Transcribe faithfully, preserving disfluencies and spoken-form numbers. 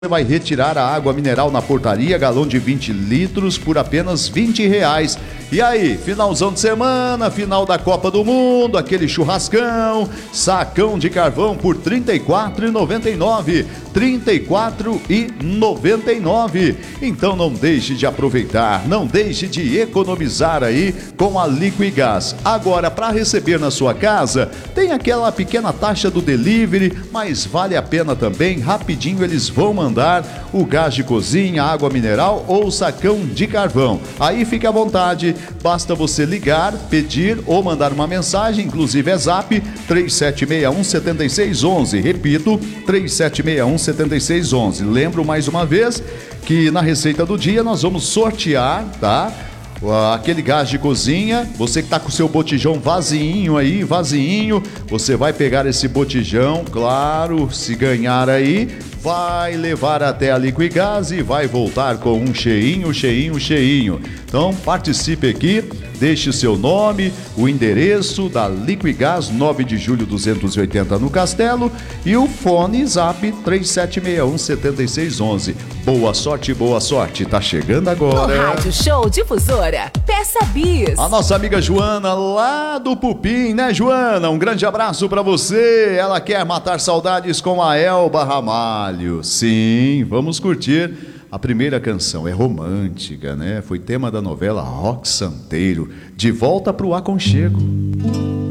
Você vai retirar a água mineral na portaria, galão de vinte litros por apenas vinte reais. E aí, finalzão de semana, final da Copa do Mundo, aquele churrascão, sacão de carvão por trinta e quatro reais e noventa e nove centavos. trinta e quatro reais e noventa e nove centavos. Então não deixe de aproveitar, não deixe de economizar aí com a Liquigás. Agora, para receber na sua casa, tem aquela pequena taxa do delivery, mas vale a pena também, rapidinho eles vão mandar o gás de cozinha, água mineral ou sacão de carvão. Aí fique à vontade, basta você ligar, pedir ou mandar uma mensagem, inclusive é zap três sete seis um sete seis um um. Repito, três sete seis um sete seis um um. Lembro mais uma vez que na receita do dia nós vamos sortear, tá? Aquele gás de cozinha. Você que tá com o seu botijão vazinho aí, vazinho, você vai pegar esse botijão, claro, se ganhar aí, vai levar até a Liquigás e vai voltar com um cheinho, cheinho, cheinho. Então participe aqui, deixe o seu nome, o endereço da Liquigás, nove de julho duzentos e oitenta no Castelo, e o fone zap três sete seis um sete seis um um. Boa sorte, boa sorte, tá chegando agora. No Rádio Show Difusora, peça bis. A nossa amiga Joana, lá do Pupim, né, Joana? Um grande abraço pra você. Ela quer matar saudades com a Elba Ramalho. Sim, vamos curtir. A primeira canção é romântica, né? Foi tema da novela Rock Santeiro. De volta pro aconchego.